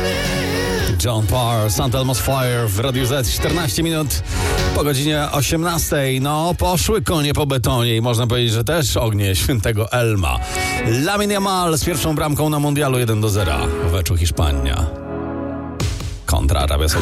John Parr, St. Elmo's Fire w Radiu Z, 14 minut po godzinie 18. No, poszły konie po betonie i można powiedzieć, że też ognie świętego Elma. Lamine Yamal z pierwszą bramką na mundialu 1-0 w meczu Hiszpania kontra Arabia Saudyjska.